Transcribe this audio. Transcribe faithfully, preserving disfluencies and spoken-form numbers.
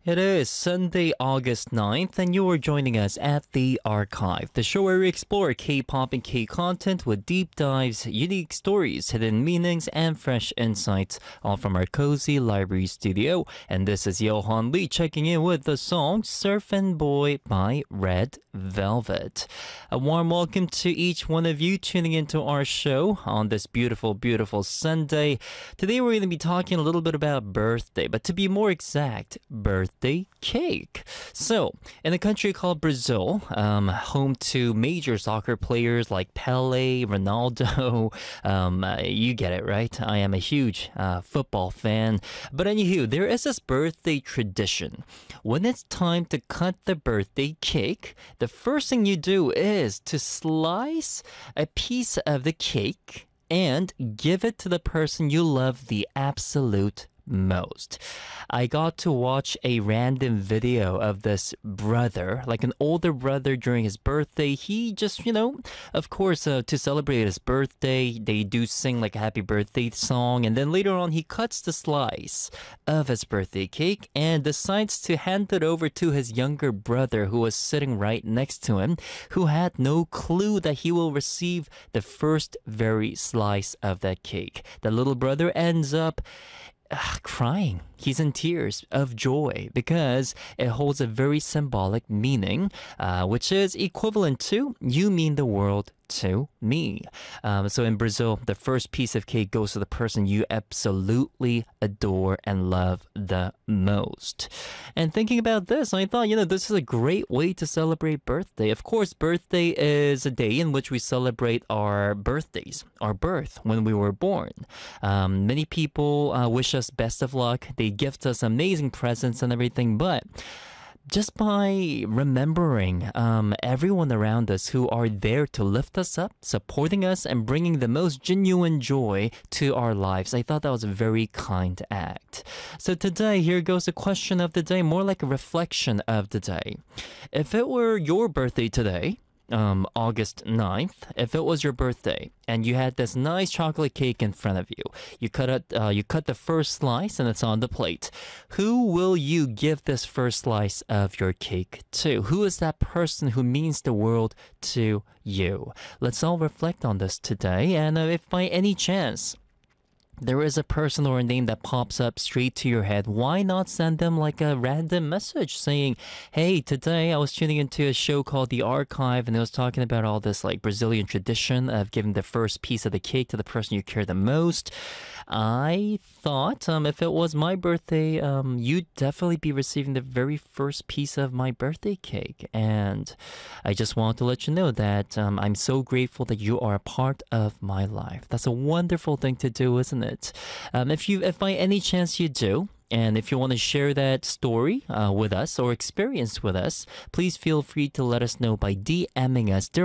It is Sunday, August ninth, and you are joining us at The Archive, the show where we explore K-pop and K-content with deep dives, unique stories, hidden meanings, and fresh insights, all from our cozy library studio. And this is Johan Lee checking in with the song Surfin' Boy by Red Velvet. A warm welcome to each one of you tuning into our show on this beautiful, beautiful Sunday. Today we're going to be talking a little bit about birthday, but to be more exact, birthday cake. So, in a country called Brazil, um, home to major soccer players like Pele, Ronaldo, um, uh, you get it, right? I am a huge uh, football fan. But anywho, there is this birthday tradition. When it's time to cut the birthday cake, the first thing you do is to slice a piece of the cake and give it to the person you love the absolute most. I got to watch a random video of this brother, like an older brother during his birthday. He just, you know, of course, uh, to celebrate his birthday, they do sing like a happy birthday song. And then later on, he cuts the slice of his birthday cake and decides to hand it over to his younger brother who was sitting right next to him, who had no clue that he will receive the first very slice of that cake. The little brother ends up Uh, crying. He's in tears of joy because it holds a very symbolic meaning, uh, which is equivalent to "you mean the world to me." Um, so in Brazil, the first piece of cake goes to the person you absolutely adore and love the most. And thinking about this, I thought, you know, this is a great way to celebrate birthday. Of course, birthday is a day in which we celebrate our birthdays, our birth, when we were born. Um, many people uh, wish us best of luck. They gift us amazing presents and everything, but just by remembering um, everyone around us who are there to lift us up, supporting us, and bringing the most genuine joy to our lives, I thought that was a very kind act. So today, here goes the question of the day, more like a reflection of the day. If it were your birthday today, Um, August ninth, if it was your birthday and you had this nice chocolate cake in front of you, you cut it, uh, you cut the first slice and it's on the plate. Who will you give this first slice of your cake to? Who is that person who means the world to you? Let's all reflect on this today, and uh, if by any chance there is a person or a name that pops up straight to your head, why not send them like a random message saying, hey, today I was tuning into a show called The Archive and it was talking about all this like Brazilian tradition of giving the first piece of the cake to the person you care the most. I thought um, if it was my birthday, um, you'd definitely be receiving the very first piece of my birthday cake. And I just want to let you know that um, I'm so grateful that you are a part of my life. That's a wonderful thing to do, isn't it? Um, if you, if by any chance you do, and if you want to share that story uh, with us or experience with us, please feel free to let us know by DMing us